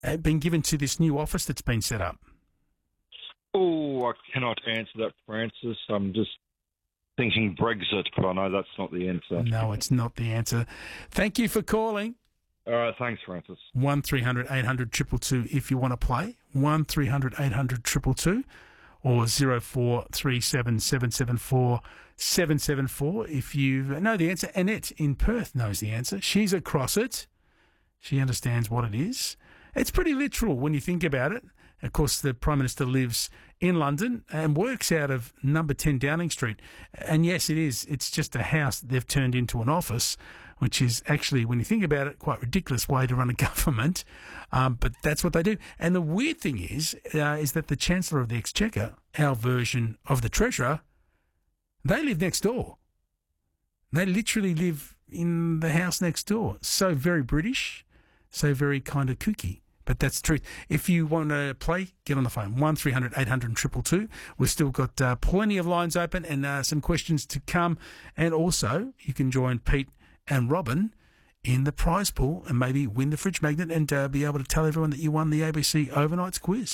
been given to this new office that's been set up? Oh, I cannot answer that, Francis. I'm just thinking Brexit, but I know that's not the answer. No, it's not the answer. Thank you for calling. All right, thanks, Francis. 1300 800 222 if you want to play. 1300 800 222 or 0437 774 774 if you know the answer. Annette in Perth knows the answer. She's across it. She understands what it is. It's pretty literal when you think about it. Of course, the Prime Minister lives in London and works out of number 10 Downing Street. And yes, it is. It's just a house that they've turned into an office, which is actually, when you think about it, quite a ridiculous way to run a government. But that's what they do. And the weird thing is that the Chancellor of the Exchequer, our version of the Treasurer, they live next door. They literally live in the house next door. So very British, so very kind of kooky. But that's the truth. If you want to play, get on the phone. 1300 800 222. We've still got plenty of lines open and some questions to come. And also, you can join Pete and Robin in the prize pool and maybe win the fridge magnet and be able to tell everyone that you won the ABC Overnights quiz.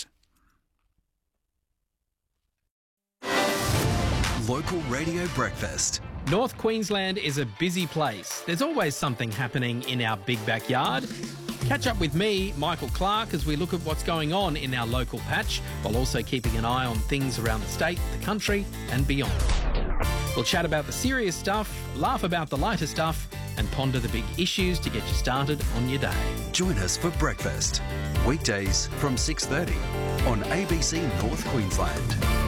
Local Radio Breakfast. North Queensland is a busy place. There's always something happening in our big backyard. Catch up with me, Michael Clark, as we look at what's going on in our local patch, while also keeping an eye on things around the state, the country and beyond. We'll chat about the serious stuff, laugh about the lighter stuff and ponder the big issues to get you started on your day. Join us for breakfast. Weekdays from 6:30 on ABC North Queensland.